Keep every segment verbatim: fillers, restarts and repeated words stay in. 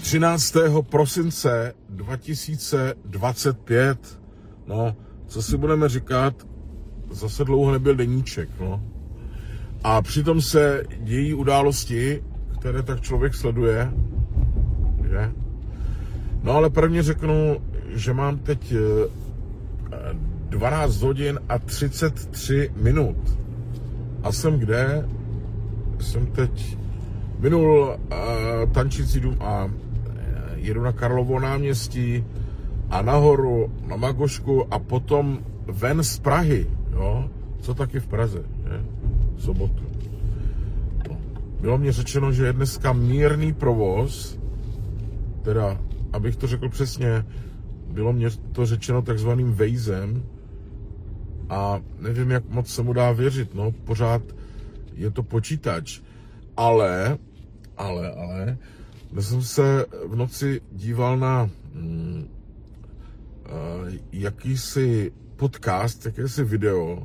třináctého prosince dva tisíce dvacet pět, no, co si budeme říkat, zase dlouho nebyl deníček, no. A přitom se dějí události, které tak člověk sleduje, že? No ale prvně řeknu, že mám teď dvanáct hodin a třicet tři minut. A jsem kde? Jsem teď minul uh, tančící dům a jedu na Karlovo náměstí a nahoru na Magošku a potom ven z Prahy, jo? Co taky v Praze, že? V sobotu. No. Bylo mě řečeno, že je dneska mírný provoz, teda, abych to řekl přesně, bylo mě to řečeno takzvaným vejzem a nevím, jak moc se mu dá věřit, no, pořád je to počítač, ale, ale, ale, dnes jsem se v noci díval na mm, uh, jakýsi podcast, jakési video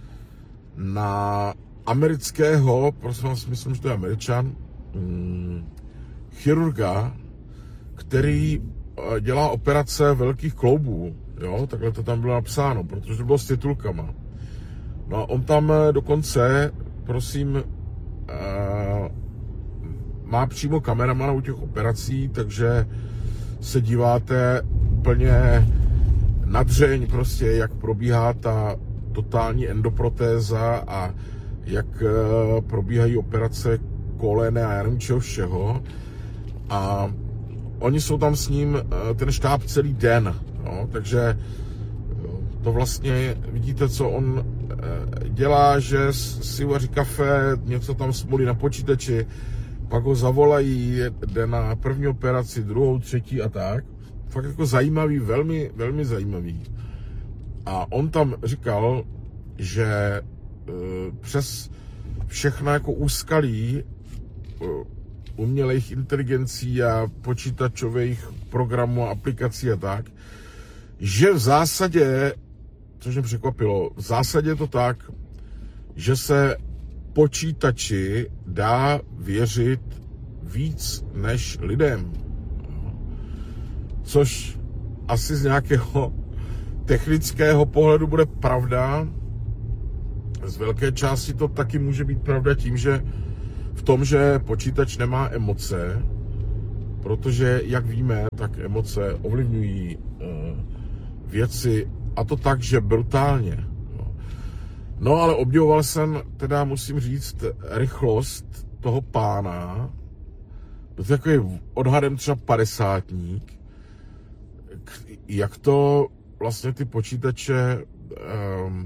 na amerického, prosím vás, myslím, že to je Američan, mm, chirurga, který dělá operace velkých kloubů, jo, takhle to tam bylo napsáno, protože to bylo s titulkama. No a on tam dokonce, prosím, uh, má přímo kameramana u těch operací, takže se díváte úplně na dřeň prostě, jak probíhá ta totální endoprotéza a jak uh, probíhají operace kolene a já nevím čeho všeho. A oni jsou tam s ním, ten štáb, celý den, no, takže to vlastně vidíte, co on dělá, že si vaří kafe, něco tam smolí na počítači, pak ho zavolají, jde na první operaci, druhou, třetí a tak. Fakt jako zajímavý, velmi, velmi zajímavý. A on tam říkal, že přes všechna jako úskalí umělých inteligencí a počítačových programů a aplikací a tak, že v zásadě, což mě překvapilo, v zásadě je to tak, že se počítači dá věřit víc než lidem. Což asi z nějakého technického pohledu bude pravda. Z velké části to taky může být pravda tím, že v tom, že počítač nemá emoce, protože, jak víme, tak emoce ovlivňují uh, věci, a to tak, že brutálně. No. no ale obdivoval jsem, teda musím říct, rychlost toho pána, to je takový odhadem třeba padesátník, jak to vlastně ty počítače um,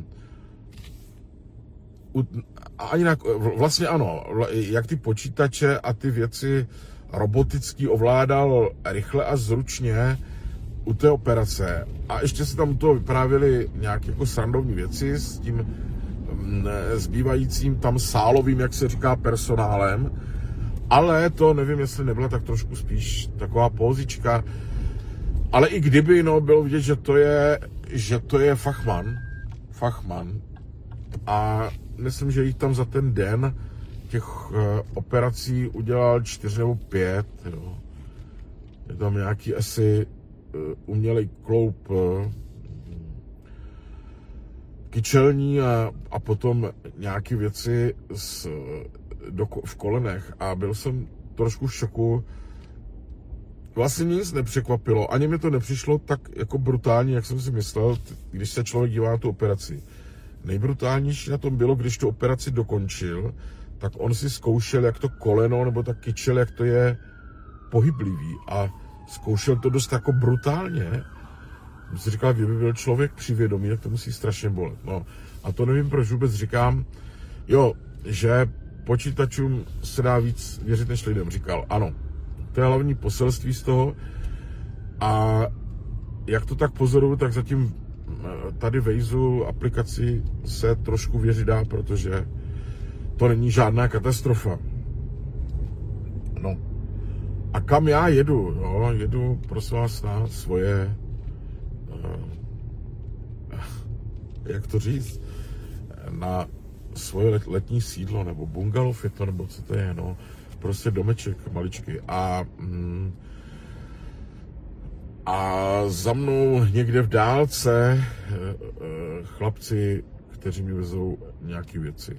a jinak, vlastně ano, jak ty počítače a ty věci roboticky ovládal rychle a zručně u té operace. A ještě se tam u toho vyprávěly nějaké jako srandovní věci s tím zbývajícím tam sálovým, jak se říká, personálem. Ale to nevím, jestli nebyla tak trošku spíš taková pózička. Ale i kdyby, no, bylo vidět, že to je, že to je fachman. Fachman. A myslím, že jich tam za ten den těch uh, operací udělal čtyři nebo pět. Jo. Je tam nějaký asi uh, umělej kloub uh, kyčelní a, a potom nějaké věci s, do, v kolenech. A byl jsem trošku v šoku. Vlastně nic nepřekvapilo. Ani mi to nepřišlo tak jako brutální, jak jsem si myslel, když se člověk dívá na tu operaci. Nejbrutálnější na tom bylo, když tu operaci dokončil, tak on si zkoušel, jak to koleno nebo ta kyčel, jak to je pohyblivý. A zkoušel to dost jako brutálně. Jsem si říkal, kdyby byl člověk při vědomí, tak to musí strašně bolet. No, a to nevím, proč vůbec říkám, jo, že počítačům se dá víc věřit než lidem. Říkal, ano, to je hlavní poselství z toho. A jak to tak pozoruju, tak zatím tady Vejzu aplikaci se trošku věřit dá, protože to není žádná katastrofa. No. A kam já jedu? Jo? Jedu, prosím vás, na svoje, jak to říct, na svoje letní sídlo, nebo bungalov je to, nebo co to je, no. Prostě domeček maličký. A mm, A za mnou někde v dálce chlapci, kteří mi vezou nějaké věci.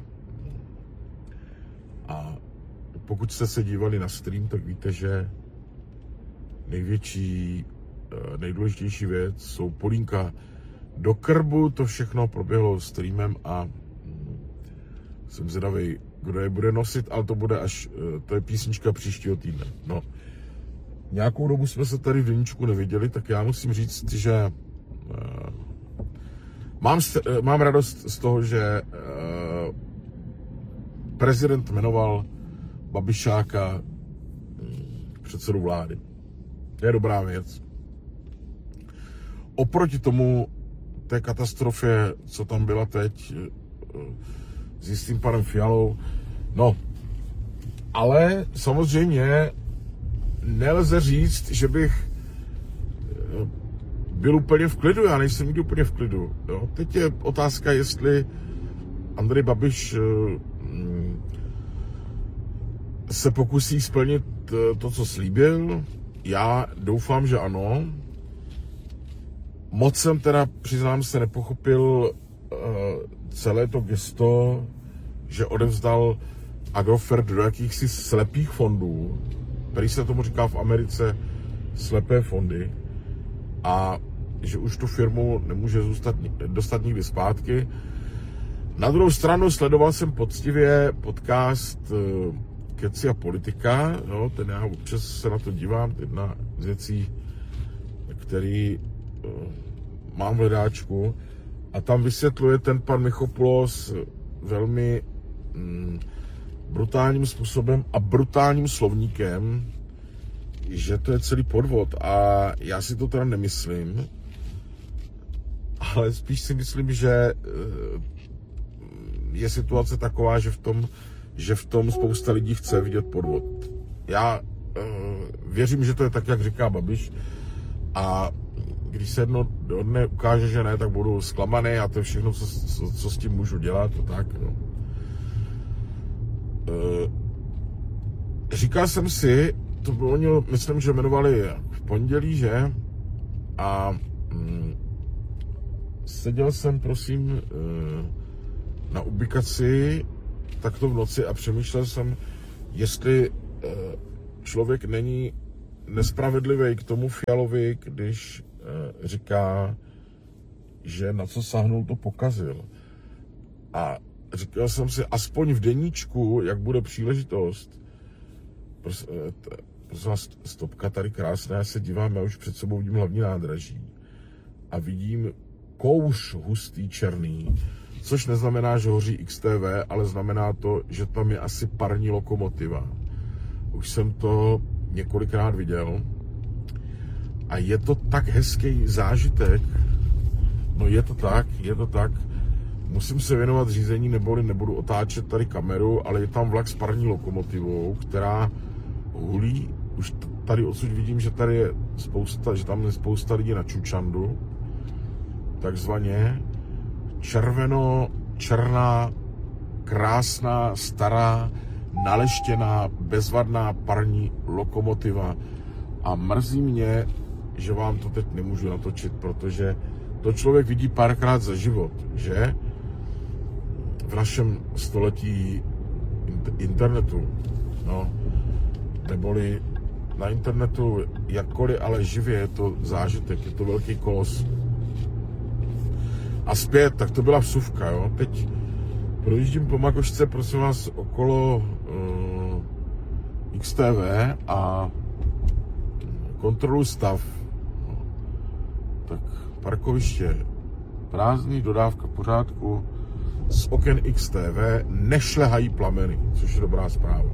A pokud jste se dívali na stream, tak víte, že největší, nejdůležitější věc jsou polínka do krbu. To všechno proběhlo streamem a jsem zvědavý, kdo je bude nosit, ale to bude až, to je písnička příštího týdne. No. Nějakou dobu jsme se tady v deníčku neviděli, tak já musím říct, že uh, mám, uh, mám radost z toho, že uh, prezident jmenoval Babišáka předsedu vlády. To je dobrá věc. Oproti tomu té katastrofě, co tam byla teď uh, s jistým panem Fialou, no, ale samozřejmě nelze říct, že bych byl úplně v klidu, já nejsem nikdy úplně v klidu. Jo. Teď je otázka, jestli Andrej Babiš se pokusí splnit to, co slíbil. Já doufám, že ano. Moc jsem teda, přiznám se, nepochopil celé to gesto, že odevzdal Agrofert do jakýchsi slepých fondů, který se tomu říká v Americe slepé fondy, a že už tu firmu nemůže zůstat, dostat nikdy zpátky. Na druhou stranu sledoval jsem poctivě podcast Keci a politika, no, ten já občas se na to dívám, jedna z věcí, který uh, mám v hledáčku, a tam vysvětluje ten pan Michopoulos velmi mm, brutálním způsobem a brutálním slovníkem, že to je celý podvod, a já si to teda nemyslím, ale spíš si myslím, že je situace taková, že v tom, že v tom spousta lidí chce vidět podvod. Já uh, věřím, že to je tak, jak říká Babiš, a když se jedno dne ukáže, že ne, tak budu zklamaný a to je všechno, co, co, co s tím můžu dělat, to tak, no. Uh, říkal jsem si, to bylo, oni, myslím, že jmenovali v pondělí, že? A mm, seděl jsem, prosím, uh, na ubikaci takto v noci a přemýšlel jsem, jestli uh, člověk není nespravedlivý k tomu Fialovi, když uh, říká, že na co sáhnul, to pokazil. A říkal jsem si, aspoň v deníčku, jak bude příležitost, prosím vás, stopka tady krásná, já se dívám, já už před sebou vidím hlavní nádraží a vidím kouř hustý černý, což neznamená, že hoří X T V, ale znamená to, že tam je asi parní lokomotiva. Už jsem to několikrát viděl a je to tak hezký zážitek, no je to tak, je to tak. Musím se věnovat řízení, neboli nebudu otáčet tady kameru, ale je tam vlak s parní lokomotivou, která hulí. Už tady odsud vidím, že tady je spousta, že tam je spousta lidí na čučandu, takzvaně červeno-černá, krásná, stará, naleštěná, bezvadná parní lokomotiva. A mrzí mě, že vám to teď nemůžu natočit, protože to člověk vidí párkrát za život, že? V našem století internetu, no, neboli na internetu jakkoliv, ale živě je to zážitek, je to velký kolos. A zpět, tak to byla vsuvka, jo. Teď projíždím po Makošce, prosím vás, okolo uh, X T V a kontroluji stav. No. Tak parkoviště prázdný, dodávka v pořádku, z oken X T V nešlehají plameny, což je dobrá zpráva.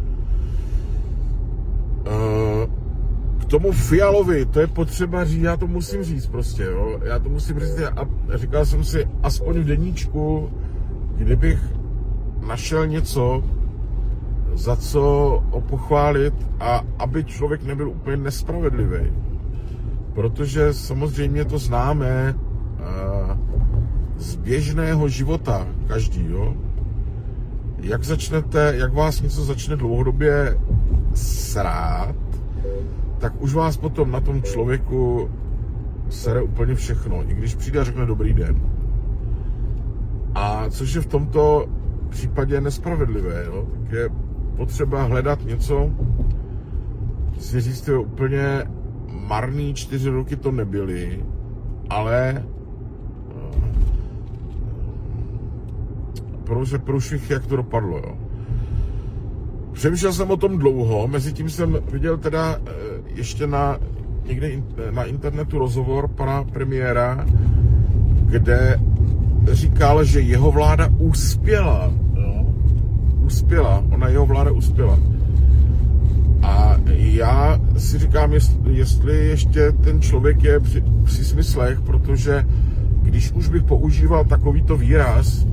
K tomu Fialovi, to je potřeba říct, já to musím říct prostě, jo. Já to musím říct a říkal jsem si, aspoň v deníčku, kdybych našel něco, za co ho pochválit a aby člověk nebyl úplně nespravedlivý. Protože samozřejmě to známe z běžného života každý, jo. Jak začnete, jak vás něco začne dlouhodobě srát, tak už vás potom na tom člověku sere úplně všechno, i když přijde a řekne dobrý den. A což je v tomto případě nespravedlivé, jo? Tak je potřeba hledat něco, si říct, že úplně marný čtyři roky to nebyly, ale protože průšvih, jak to dopadlo, jo. Přemýšlel jsem o tom dlouho, mezi tím jsem viděl teda ještě na, někde na internetu rozhovor pana premiéra, kde říkal, že jeho vláda uspěla, jo. Uspěla, ona jeho vláda uspěla. A já si říkám, jestli, jestli ještě ten člověk je při, při smyslech, protože když už bych používal takovýto výraz,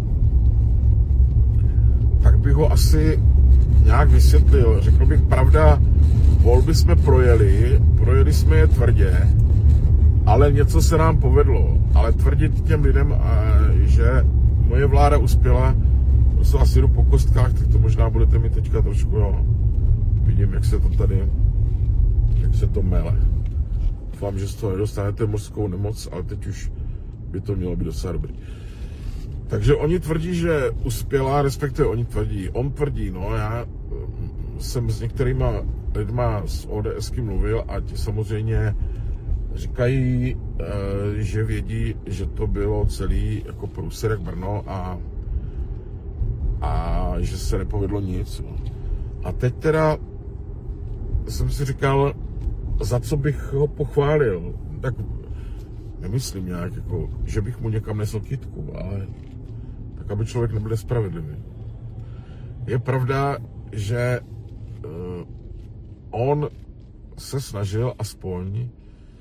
tak bych ho asi nějak vysvětlil. Řekl bych, pravda, volby jsme projeli, projeli jsme je tvrdě, ale něco se nám povedlo. Ale tvrdit těm lidem, že moje vláda uspěla, to se asi jdu po kostkách, tak to možná budete mít teďka trošku, jo. Vidím, jak se to tady, jak se to mele. Doufám, že z toho nedostanete mořskou nemoc, ale teď už by to mělo být docela dobrý. Takže oni tvrdí, že uspěla, respektive oni tvrdí, on tvrdí, no já jsem s některýma lidma z ODSky mluvil a ti samozřejmě říkají, že vědí, že to bylo celý jako průserek Brno a, a že se nepovedlo nic. A teď teda jsem si říkal, za co bych ho pochválil. Tak nemyslím nějak, jako, že bych mu někam nesl kytku, ale tak, aby člověk nebyl spravedlivý. Je pravda, že uh, on se snažil aspoň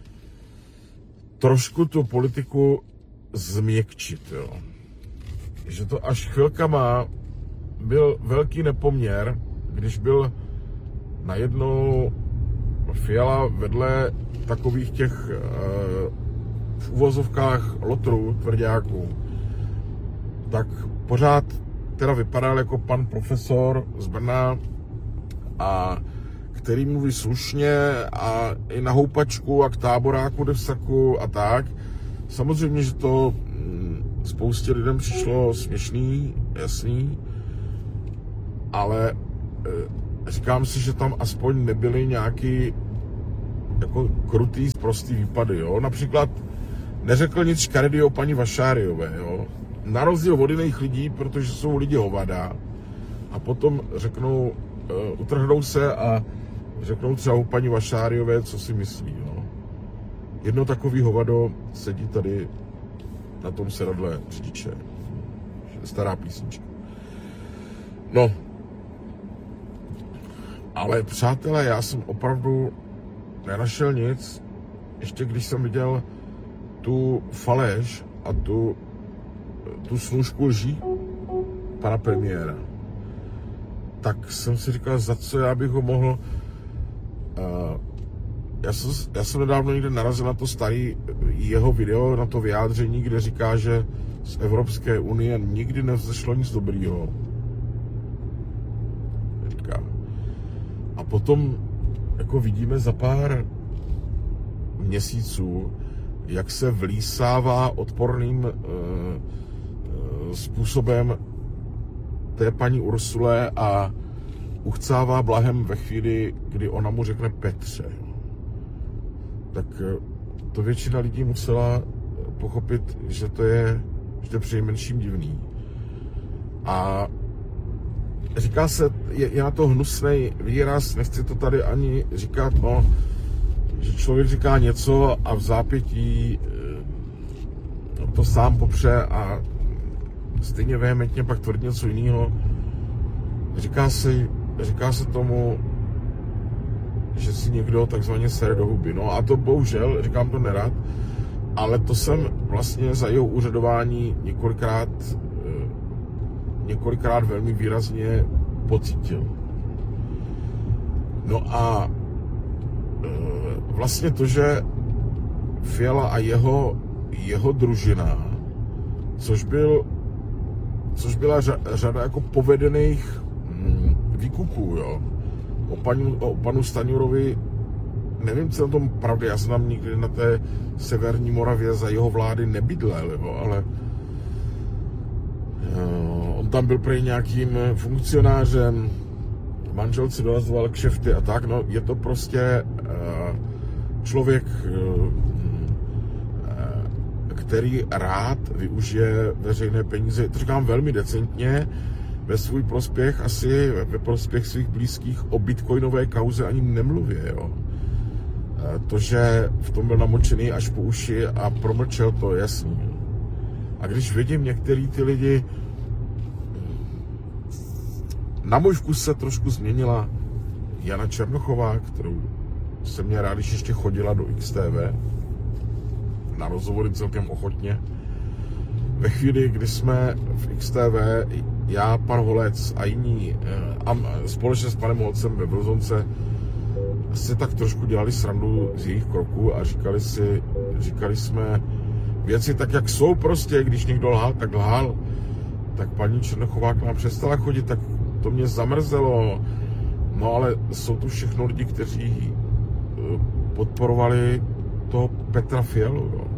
trošku tu politiku změkčit, jo. Že to až chvilkama byl velký nepoměr, když byl najednou Fiala vedle takových těch uh, v uvozovkách lotrů, tvrďáků, tak pořád teda vypadal jako pan profesor z Brna, a který mluví slušně a i na houpačku a k táboráku jde v saku a tak. Samozřejmě, že to hm, spoustě lidem přišlo směšný, jasný, ale e, říkám si, že tam aspoň nebyly nějaký jako krutý, prostý výpady, jo. Například neřekl nic škaredý o paní Vašáriové, jo. Na rozdíl od jiných lidí, protože jsou lidi hovada, a potom řeknou, uh, utrhnou se a řeknou třeba o paní Vašáriové, co si myslí, jo. Jedno takový hovado sedí tady na tom sedadle řidiče. Stará písnička. No. Ale přátelé, já jsem opravdu nenašel nic, ještě když jsem viděl tu faleš a tu, tu snůžku lží pana premiéra, tak jsem si říkal, za co já bych ho mohl. Uh, já, jsem, já jsem nedávno někde narazil na to starý jeho video, na to vyjádření, kde říká, že z Evropské unie nikdy nevzešlo nic dobrýho. A potom jako vidíme za pár měsíců, jak se vlísává odporným e, e, způsobem té paní Ursule a uchcává blahem ve chvíli, kdy ona mu řekne Petře. Tak to většina lidí musela pochopit, že to je, že to je přinejmenším divný. A říká se, je, je na to hnusný výraz, nechci to tady ani říkat, no, že člověk říká něco a v zápětí to sám popře a stejně vehementně pak tvrdí něco jiného. Říká se, říká se tomu, že si někdo takzvaně sere do huby. No a to bohužel, říkám to nerad, ale to jsem vlastně za jeho úřadování několikrát několikrát velmi výrazně pocítil. No a e, vlastně to, že Fiala a jeho, jeho družina, což, byl, což byla řada, řada jako povedených hm, výkupů, jo. O panu, o panu Stanjurovi nevím, co na tom pravdy, já jsem tam nikdy na té severní Moravě za jeho vlády nebydlel, jo, ale jo, on tam byl prý nějakým funkcionářem, manželci donazoval kšefty a tak, no je to prostě člověk, který rád využije veřejné peníze, to říkám velmi decentně, ve svůj prospěch, asi ve prospěch svých blízkých, o bitcoinové kauze ani nemluvě, jo. To, že v tom byl namočený až po uši a promlčel, to je jasný. A když vidím některý ty lidi, na můj vkus se trošku změnila Jana Černochová, kterou jsem měl rád, když ještě chodila do X T V, na rozhovory celkem ochotně. Ve chvíli, kdy jsme v X T V, já, pan Holec a jiní, a společně s panem Holcem ve Brozonce, si tak trošku dělali srandu z jejich kroků a říkali si, říkali jsme věci tak, jak jsou prostě, když někdo lhal, tak lhal. Tak paní Černochová k nám přestala chodit, tak to mě zamrzelo. No ale jsou tu všechno lidi, kteří podporovali toho Petra Fialu, jo.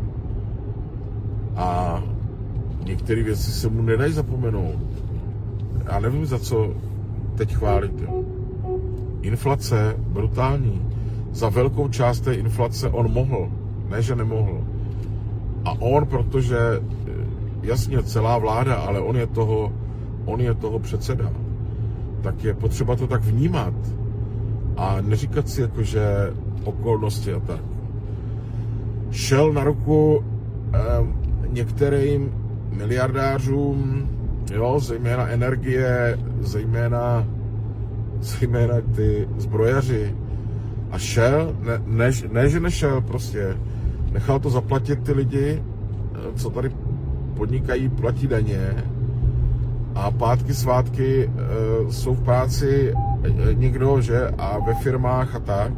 A některé věci se mu nedají zapomenout. Já nevím, za co teď chválit, jo. Inflace brutální. Za velkou část té inflace on mohl, ne, že nemohl. A on, protože jasně celá vláda, ale on je toho, on je toho předseda, tak je potřeba to tak vnímat a neříkat si jako, že okolnosti a tak. Šel na ruku eh, některým miliardářům, jo, zejména energie, zejména, zejména ty zbrojaři. A šel, ne, ne, ne, že nešel prostě, nechal to zaplatit ty lidi, co tady podnikají, platí daně a pátky, svátky e, jsou v práci e, někdo, že, a ve firmách a tak.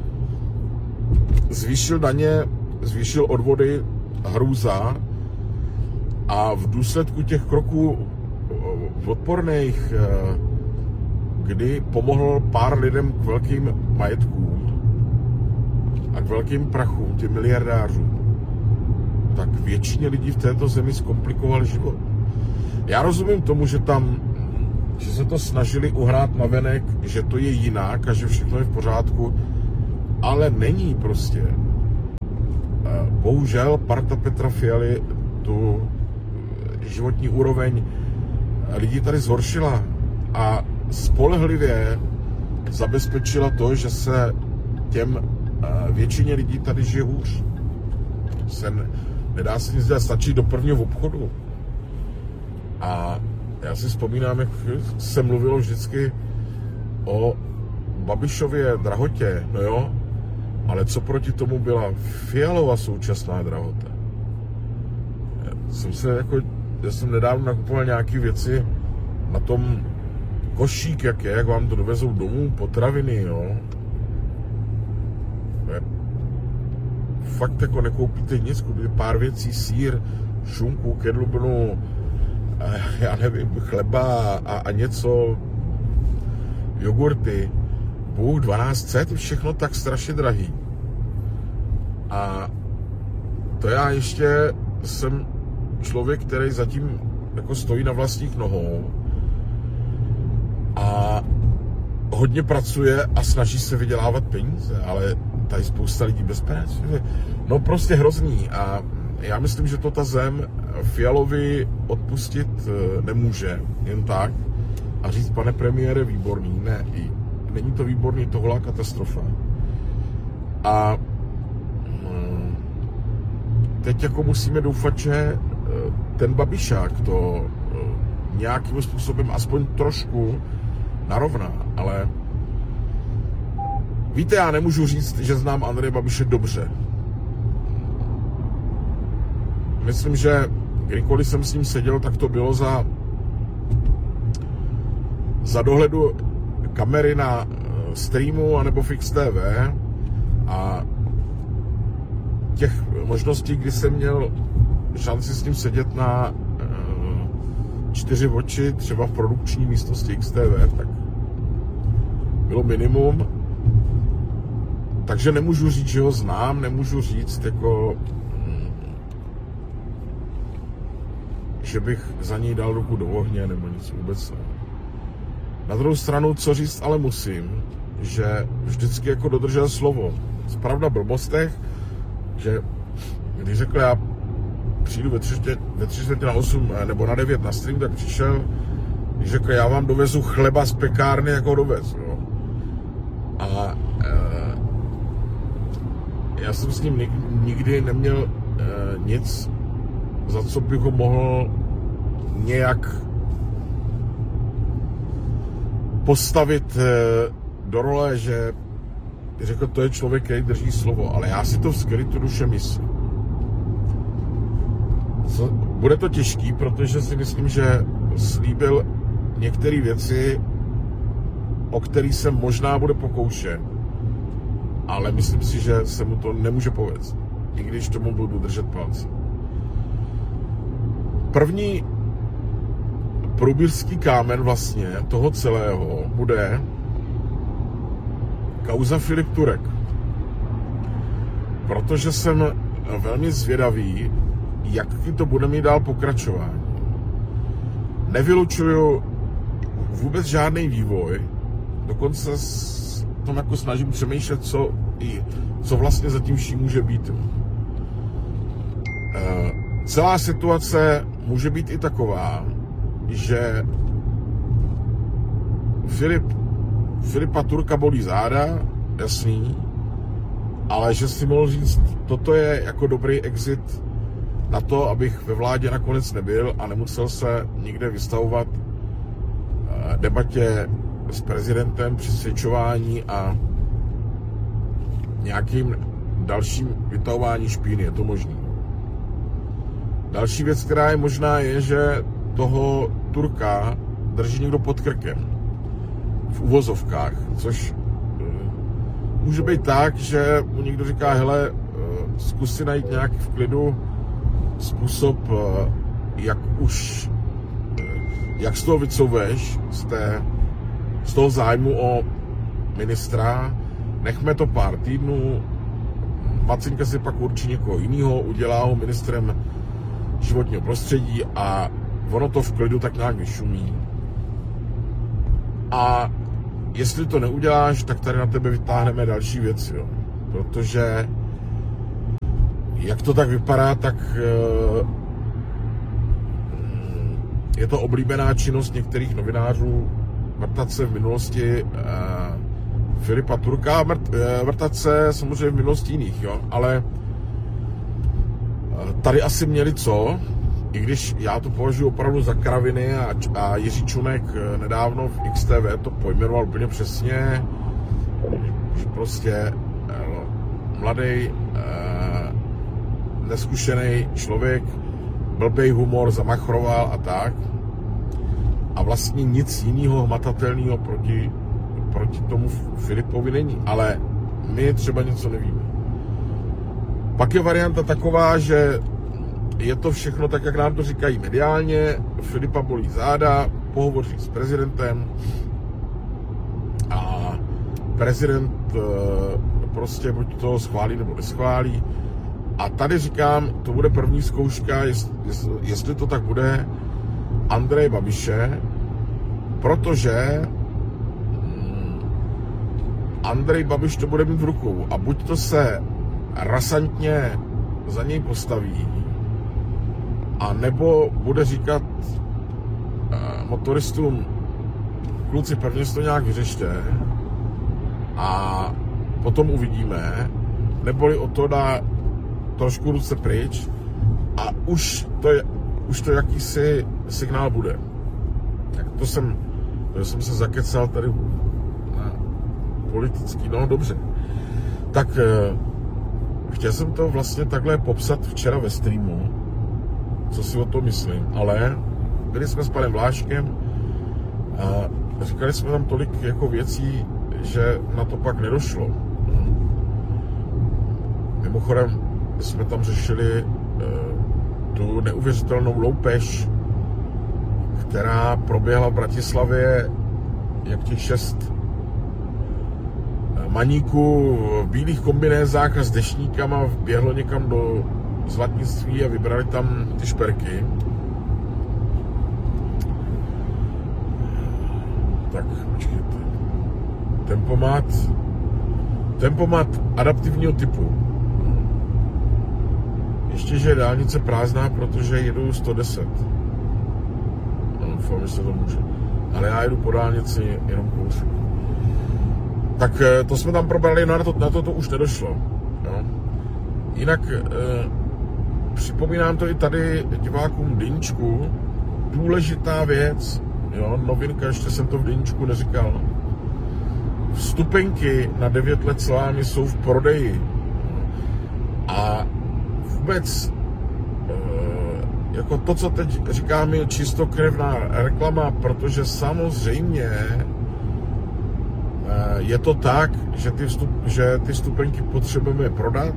Zvýšil daně, zvýšil odvody, hrůza, a v důsledku těch kroků odporných, e, kdy pomohl pár lidem k velkým majetkům a k velkým prachům, těm miliardářům, tak většině lidí v této zemi zkomplikoval život. Já rozumím tomu, že tam, že se to snažili uhrát navenek, že to je jinak a že všechno je v pořádku, ale není prostě. Bohužel parta Petra Fialy tu životní úroveň lidí tady zhoršila a spolehlivě zabezpečila to, že se těm většině lidí tady žije hůř. Se nedá se nic dělat, stačí do prvního obchodu. A já si vzpomínám, jak se mluvilo vždycky o Babišově drahotě, no jo, ale co proti tomu byla Fialova současná drahota. Já jsem se jako, já jsem nedávno nakupoval nějaké věci na tom košík, jak je, jak vám to dovezou domů, potraviny, jo. Fakt jako nekoupíte nic, koupíte pár věcí, sýr, šunku, kedlubnu, já nevím, chleba a, a něco, jogurty. Bůh, dvanáct set, všechno tak strašně drahý. A to já ještě jsem člověk, který zatím jako stojí na vlastních nohou a hodně pracuje a snaží se vydělávat peníze, ale tady spousta lidí bez peněz. No prostě hrozný. A já myslím, že to ta zem Fialovi odpustit nemůže jen tak a říct, pane premiére, výborný. Ne, není to výborný, tohle katastrofa. A teď jako musíme doufat, že ten Babišák to nějakým způsobem aspoň trošku narovná, ale víte, já nemůžu říct, že znám Andreje Babiše dobře. Myslím, že kdykoliv jsem s ním seděl, tak to bylo za, za dohledu kamery na streamu anebo v X T V a těch možností, kdy jsem měl šanci s ním sedět na čtyři oči, třeba v produkční místnosti X T V, tak bylo minimum. takže nemůžu říct, že ho znám, nemůžu říct, jako, že bych za něj dal ruku do ohně, nebo nic vůbec ne. Na druhou stranu, co říct, ale musím, že vždycky jako dodržel slovo. Pravda v blbostech, že když řekl, já přijdu ve tři, ve tři čtvrtě na osm nebo na devět na stream, tak přišel, když řekl, já vám dovezu chleba z pekárny, jako dovez. No. A e, já jsem s ním nikdy neměl e, nic, za co bych ho mohl nějak postavit e, do role, že řekl, to je člověk, který drží slovo, ale já si to v skrytu duše myslím. Bude to těžký, protože si myslím, že slíbil některé věci, o kterých se možná bude pokoušet, ale myslím si, že se mu to nemůže povést, i když tomu budu držet palce. První průběžský kámen vlastně toho celého bude kauza Filip Turek. Protože jsem velmi zvědavý, jaký to bude mít dál pokračování. Nevylučuju vůbec žádný vývoj, dokonce tom jako snažím přemýšlet, co, i, co vlastně zatím vším může být. E, celá situace může být i taková, že Filip, Filipa Turka bolí záda, jasný, ale že si mohl říct, toto je jako dobrý exit na to, abych ve vládě nakonec nebyl a nemusel se nikde vystavovat debatě s prezidentem, přesvědčování a nějakým dalším vytahování špíny. Je to možný. Další věc, která je možná, je, že toho Turka drží někdo pod krkem. V uvozovkách, což může být tak, že mu někdo říká, hele, zkus si najít nějaký v klidu způsob, jak už, jak z toho vycouveš, z, té, z toho zájmu o ministra, nechme to pár týdnů, Macinka si pak určí někoho jiného, udělá ho ministrem životního prostředí a ono to v klidu tak nějak vyšumí. A jestli to neuděláš, tak tady na tebe vytáhneme další věci, jo. Protože jak to tak vypadá, tak je to oblíbená činnost některých novinářů vrtat se v minulosti Filipa Turka, vrtat se samozřejmě v minulosti jiných, jo, ale tady asi měli co, i když já to považuji opravdu za kraviny a, a Jiří Čunek nedávno v X T V to pojmenoval úplně přesně, že prostě no, mladý, neskušený člověk, blbej humor zamachroval a tak. A vlastně nic jiného hmatatelného proti, proti tomu Filipovi není. Ale my třeba něco nevíme. Pak je varianta taková, že je to všechno tak, jak nám to říkají mediálně. Filipa bolí záda, pohovoří s prezidentem a prezident prostě buď to schválí nebo neschválí. A tady říkám, to bude první zkouška, jest, jest, jestli to tak bude, Andreje Babiše, protože Andrej Babiš to bude mít v rukou a buď to se rasantně za něj postaví, a nebo bude říkat uh, motoristům, kluci, prvně si to nějak vyřešte a potom uvidíme, neboli o to dá trošku ruce pryč a už to, je, už to jakýsi signál bude. Tak to jsem, to jsem se zakecal tady na politický, no dobře. Tak eh, chtěl jsem to vlastně takhle popsat včera ve streamu, co si o tom myslím, ale byli jsme s panem Vláškem a říkali jsme tam tolik jako věcí, že na to pak nedošlo. Mimochodem jsme tam řešili uh, tu neuvěřitelnou loupež, která proběhla v Bratislavě, jak těch šest uh, maníku v bílých kombinézách a s dešníkama běhlo někam do zlatnictví a vybrali tam ty šperky. Tak, počkejte. Tempomat. Tempomat adaptivního typu. Ještě, že je dálnice prázdná, protože jedu sto deset. No, doufám, že se to může. Ale já jedu po dálnici jenom kousek. Tak to jsme tam probrali, no na to, na to, to už nedošlo. Jo. Jinak eh, připomínám to i tady divákům Deníčku. Důležitá věc, jo, novinka, ještě jsem to v Deníčku neříkal. Vstupenky na devět let s vámi jsou v prodeji. A vůbec jako to, co teď říkám, je čistokrevná reklama, protože samozřejmě je to tak, že ty, vstup, že ty vstupenky potřebujeme prodat.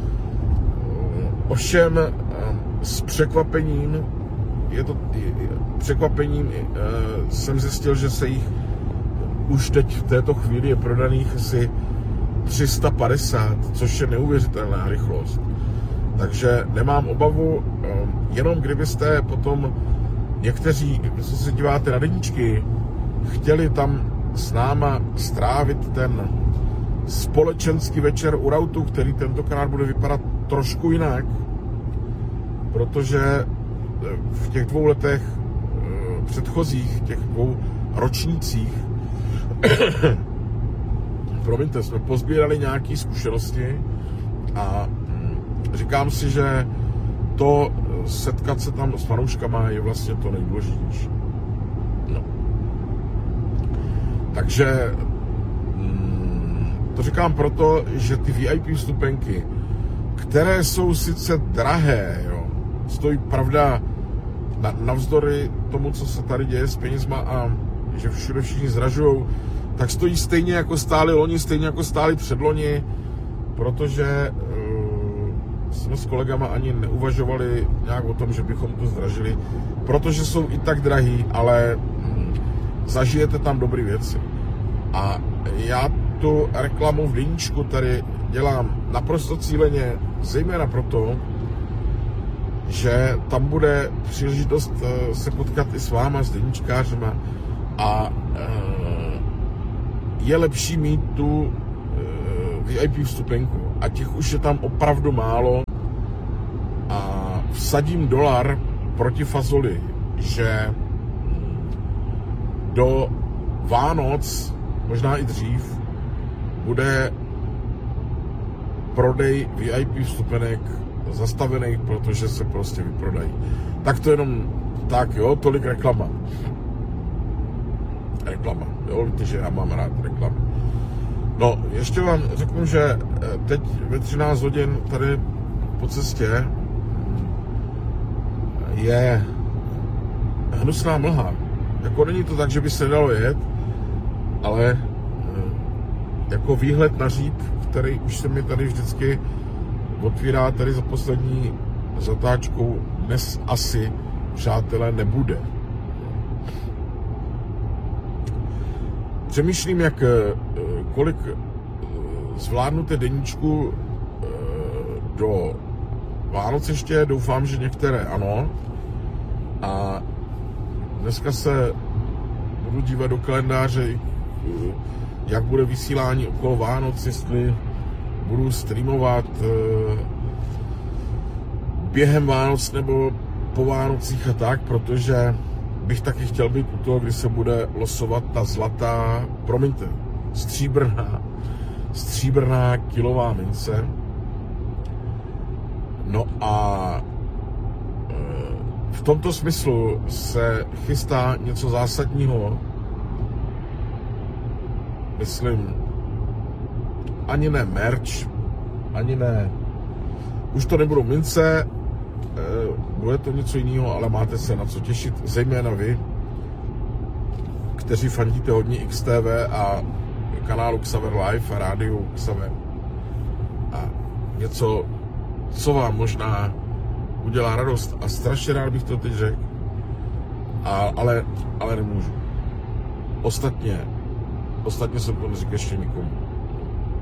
Ovšem s překvapením je to překvapením jsem zjistil, že se jich už teď v této chvíli je prodaných asi tři sta padesát, což je neuvěřitelná rychlost. Takže nemám obavu, jenom kdybyste potom někteří, co se díváte na deníčky, chtěli tam s náma strávit ten společenský večer u Rautu, který tentokrát bude vypadat trošku jinak, protože v těch dvou letech předchozích, těch dvou ročnících, promiňte, jsme pozbírali nějaké zkušenosti a říkám si, že to setkat se tam s fanouškama je vlastně to nejdůležitější. No. Takže to říkám proto, že ty V I P vstupenky, které jsou sice drahé, jo, stojí pravda navzdory tomu, co se tady děje s penězma a že všude všichni zdražujou, tak stojí stejně jako stáli loni, stejně jako stáli předloni, protože jsme s kolegama ani neuvažovali nějak o tom, že bychom to zdražili, protože jsou i tak drahý, ale zažijete tam dobré věci. A já tu reklamu v Deníčku tady dělám naprosto cíleně, zejména proto, že tam bude příležitost se potkat i s váma, s deníčkářema a je lepší mít tu V I P vstupenku a těch už je tam opravdu málo a vsadím dolar proti fazoli, že do Vánoc, možná i dřív, bude prodej V I P vstupenek zastavený, protože se prostě vyprodají. Tak to jenom tak, jo, tolik reklama. Reklama, jo, víte, že já mám rád reklamu. No, ještě vám řeknu, že teď ve třináct hodin tady po cestě je hnusná mlha. Jako není to tak, že by se dalo jet, ale jako výhled na Říp, který už se mi tady vždycky otvírá tady za poslední zatáčkou, dnes asi, přátelé, nebude. Přemýšlím, jak kolik zvládnuté deníčku do Vánoc ještě, doufám, že některé ano. A dneska se budu dívat do kalendáře, jak bude vysílání okolo Vánoc, jestli budu streamovat během Vánoc nebo po Vánocích a tak, protože bych taky chtěl být u toho, kdy se bude losovat ta zlatá, promiňte, stříbrná, stříbrná kilová mince. No a v tomto smyslu se chystá něco zásadního. Myslím, ani ne merch, ani ne, už to nebudou mince, bude to něco jiného, ale máte se na co těšit, zejména vy, kteří fandíte hodně X T V a kanálu Xaver Live a rádiu Xaver. A něco, co vám možná udělá radost a strašně rád bych to teď řekl, a, ale, ale nemůžu. Ostatně, ostatně jsem to neřekl ještě nikomu.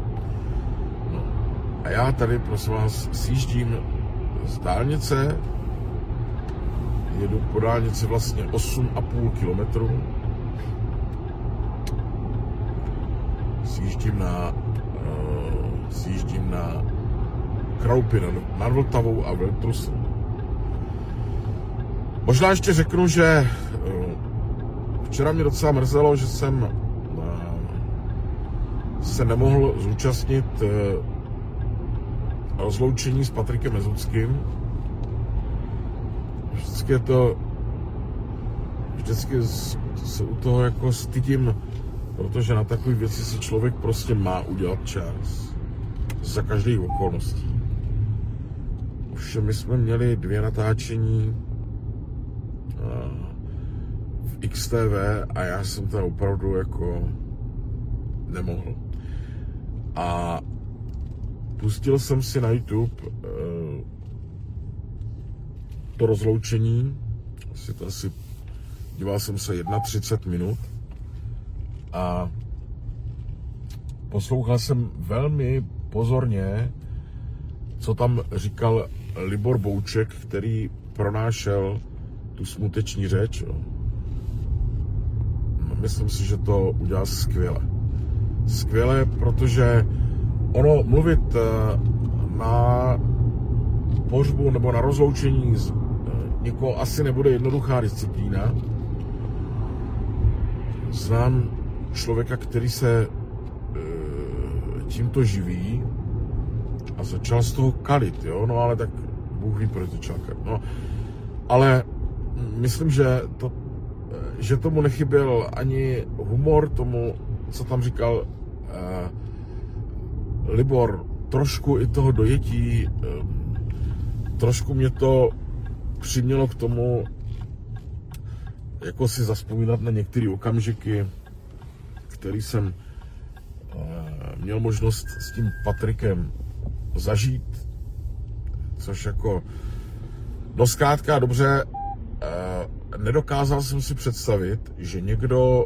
A já tady, prosím vás, sjíždím z dálnice, jedu po dálnici vlastně osm a půl kilometru. Sjíždím na, uh, sjíždím na Kroupy nad Vltavou a Veltrusem. Možná ještě řeknu, že uh, včera mě docela mrzelo, že jsem uh, se nemohl zúčastnit uh, rozloučení s Patrikem Mezuckým. Vždycky je to, vždycky se u toho jako stydím, protože na takové věci si člověk prostě má udělat čas. Za každých okolností. Už my jsme měli dvě natáčení v X T V a já jsem to opravdu jako nemohl. A pustil jsem si na YouTube to rozloučení, asi to asi, díval jsem se třicet jedna minut a poslouchal jsem velmi pozorně, co tam říkal Libor Bouček, který pronášel tu smuteční řeč. Myslím si, že to udělal skvěle. Skvěle, protože ono mluvit na pohřbu nebo na rozloučení z někoho asi nebude jednoduchá disciplína. Znám člověka, který se tímto živí a začal z toho kalit, jo, no ale tak Bůh ví, proč začal kalit, no. Ale myslím, že, to, že tomu nechyběl ani humor, tomu, co tam říkal eh, Libor, trošku i toho dojetí, eh, trošku mě to přimělo k tomu, jako si zazpomínat na některé okamžiky, který jsem měl možnost s tím Patrikem zažít, což jako, no zkrátka dobře, nedokázal jsem si představit, že někdo,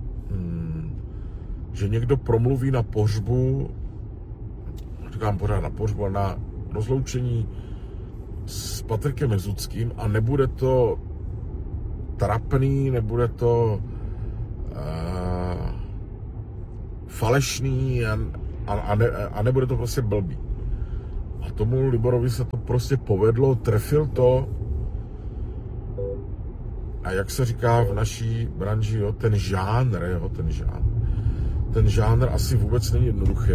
že někdo promluví na pohřbu, říkám pořád na pohřbu, na rozloučení s Patrikem Mezuckým a nebude to trapný, nebude to uh, falešný a, a, a, ne, a nebude to prostě blbý. A tomu Liborovi se to prostě povedlo, trefil to a jak se říká v naší branži, jo, ten žánr, jo, ten žánr. Ten žánr asi vůbec není jednoduchý,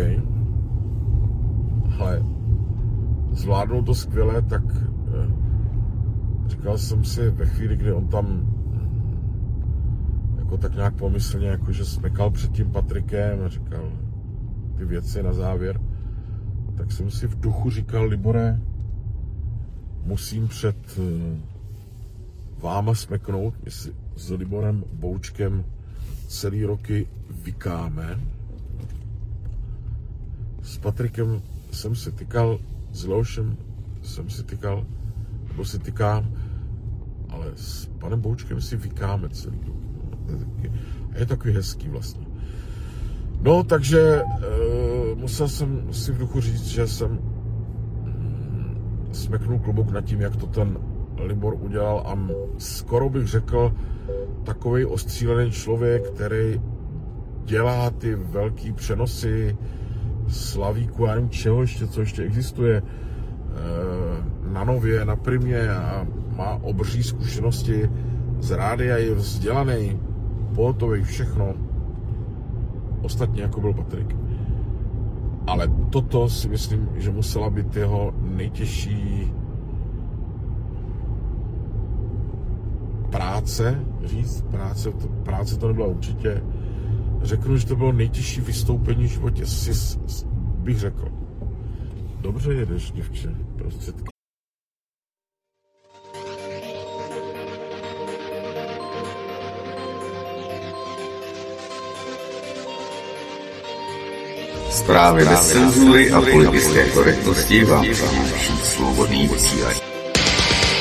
ale zvládnul to skvěle, tak eh, říkal jsem si ve chvíli, kdy on tam jako tak nějak pomyslně, jakože smekal před tím Patrikem a říkal ty věci na závěr, tak jsem si v duchu říkal, Libore, musím před eh, váma smeknout, my si s Liborem Boučkem celý roky vykáme. S Patrikem jsem si tykal, s Leošem jsem si tykal, nebo si tykám, ale s panem Boučkem si vykáme celý rok. A je takový hezký vlastně. No, takže e, musel jsem si v duchu říct, že jsem mm, smeknul klobouk nad tím, jak to ten Libor udělal a skoro bych řekl takovej ostřílený člověk, který dělá ty velký přenosy Slavíku, já nevím čeho ještě, co ještě existuje na Nově, na Primě a má obří zkušenosti z rádia, je vzdělaný, pohotový, všechno. Ostatně jako byl Patrik. Ale toto si myslím, že musela být jeho nejtěžší práce, říct, práce, to, práce to nebyla určitě. Řeknu, že to bylo nejtěžší vystoupení v životě, si bych řekl. Dobře jedeš, děvče, prostředky. Zprávy bez cenzury a politické korektnosti vám přináší svobodný vysílač.